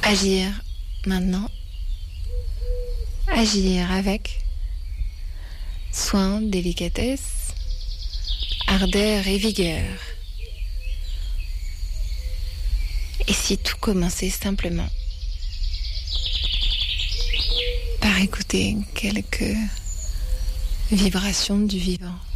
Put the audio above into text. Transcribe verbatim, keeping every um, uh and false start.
Agir maintenant. Agir avec soin, délicatesse, ardeur et vigueur. Et si tout commençait simplement par écouter quelques vibrations du vivant.